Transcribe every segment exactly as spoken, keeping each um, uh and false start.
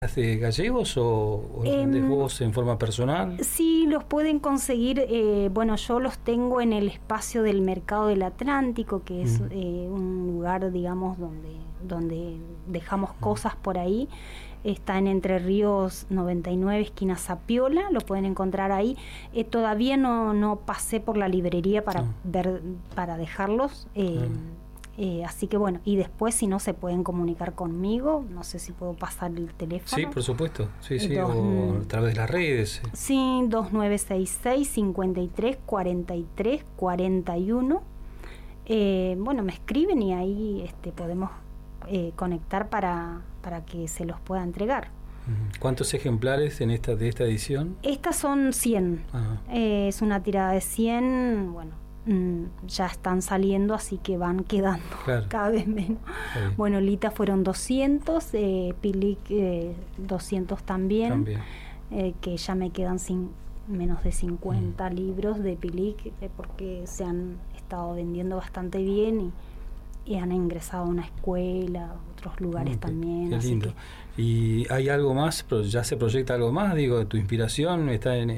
de gallegos o, o los vendés vos en forma personal? Sí, los pueden conseguir, eh, bueno, yo los tengo en el espacio del Mercado del Atlántico, que es mm. eh, un lugar, digamos, donde, donde dejamos mm. cosas por ahí. Está en Entre Ríos noventa y nueve, esquina Zapiola, lo pueden encontrar ahí. Eh, todavía no, no pasé por la librería para mm. ver, para dejarlos. Eh, mm. Eh, así que bueno, y después si no se pueden comunicar conmigo, no sé si puedo pasar el teléfono. Sí, por supuesto, sí, sí, dos, o a través de las redes. Sí, dos nueve seis seis, cinco tres, cuatro tres, cuatro uno. Eh, bueno, me escriben y ahí este, podemos eh, conectar para, para que se los pueda entregar. ¿Cuántos ejemplares en esta de esta edición? Estas son cien. Eh, es una tirada de cien, bueno. Mm, ya están saliendo, así que van quedando claro. cada vez menos. Bueno, Lita fueron doscientos, eh, Pilic eh, doscientos también, también. Eh, que ya me quedan sin, menos de cincuenta mm. libros de Pilic, eh, porque se han estado vendiendo bastante bien y, y han ingresado a una escuela, otros lugares okay. también. Qué así lindo. Que, ¿y hay algo más? ¿Ya se proyecta algo más? Digo, ¿tu inspiración está en,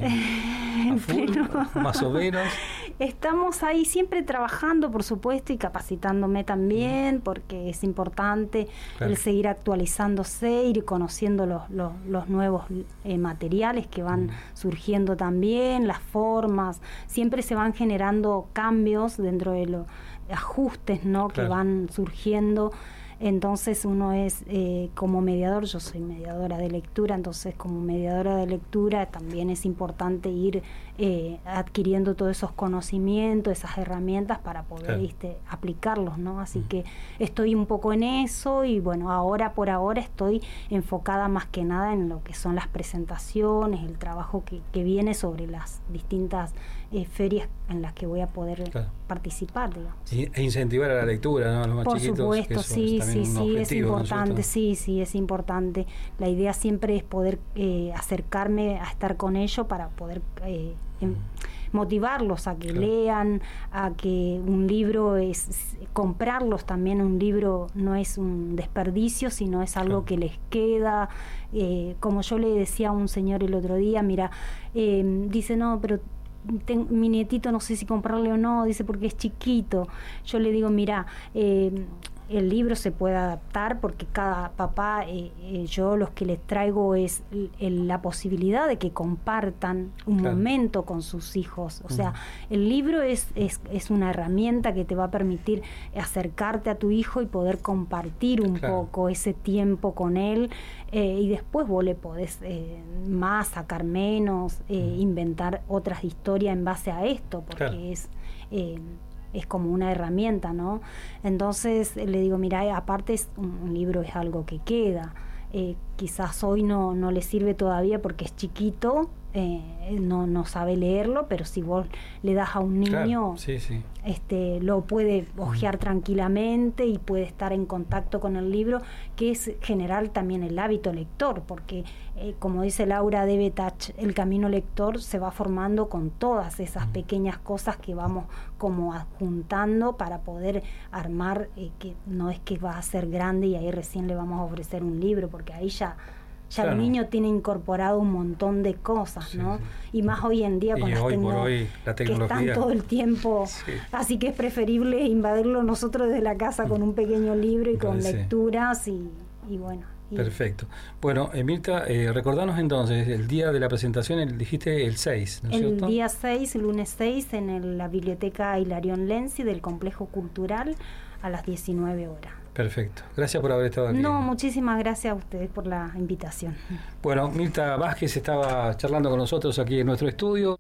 en full, más o menos? Estamos ahí siempre trabajando, por supuesto, y capacitándome también, porque es importante claro. el seguir actualizándose, ir conociendo los, los, los nuevos eh, materiales que van mm. surgiendo también, las formas, siempre se van generando cambios dentro de los ajustes, ¿no? Claro. que van surgiendo. Entonces uno es eh, como mediador, yo soy mediadora de lectura, entonces como mediadora de lectura también es importante ir eh, adquiriendo todos esos conocimientos, esas herramientas para poder claro. este, aplicarlos, ¿no? Así mm. que estoy un poco en eso y bueno, ahora por ahora estoy enfocada más que nada en lo que son las presentaciones, el trabajo que, que viene sobre las distintas eh, ferias en las que voy a poder claro. participar, digamos. Y, e incentivar a la lectura, ¿no? A los más por chiquitos. Supuesto, sí, sí, sí, es importante, ¿no? sí, sí, es importante. La idea siempre es poder eh, acercarme a estar con ellos para poder eh, em, motivarlos a que claro. lean, a que un libro es, comprarlos también, un libro no es un desperdicio, sino es algo claro. que les queda. Eh, como yo le decía a un señor el otro día, mira, eh, dice, no, pero Ten, mi nietito no sé si comprarle o no, dice porque es chiquito. Yo le digo, mira, eh, el libro se puede adaptar porque cada papá, eh, eh, yo los que les traigo es el, la posibilidad de que compartan un claro. momento con sus hijos. O uh-huh. sea, el libro es, es, es una herramienta que te va a permitir acercarte a tu hijo y poder compartir un claro. poco ese tiempo con él, eh, y después vos le podés eh, más, sacar menos, eh, uh-huh. inventar otras historias en base a esto, porque claro. es... Eh, es como una herramienta, ¿no? Entonces le digo, mira, aparte es un, un libro es algo que queda, eh, quizás hoy no, no le sirve todavía porque es chiquito, eh, no, no sabe leerlo, pero si vos le das a un niño, claro, sí, sí. este lo puede hojear mm. tranquilamente y puede estar en contacto con el libro, que es generar también el hábito lector, porque eh, como dice Laura de Betach, el camino lector se va formando con todas esas mm. pequeñas cosas que vamos como adjuntando para poder armar, eh, que no es que va a ser grande y ahí recién le vamos a ofrecer un libro, porque ahí ya Ya claro. el niño tiene incorporado un montón de cosas, sí, ¿no? Sí. Y más hoy en día con las hoy por hoy, la tecnología que están todo el tiempo. Sí. Así que es preferible invadirlo nosotros desde la casa con un pequeño libro y con sí. lecturas y, y bueno. Y perfecto. Bueno, Mirta, eh, recordanos entonces, el día de la presentación, el, dijiste el seis, ¿no es el cierto? El día seis, lunes seis, en el, la Biblioteca Hilarión Lenzi del Complejo Cultural a las diecinueve horas. Perfecto. Gracias por haber estado aquí. No, muchísimas gracias a ustedes por la invitación. Bueno, Mirta Vázquez estaba charlando con nosotros aquí en nuestro estudio.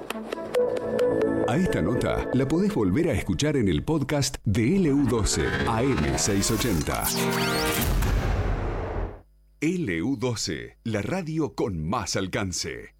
A esta nota la podés volver a escuchar en el podcast de L U doce A M seiscientos ochenta. L U doce, la radio con más alcance.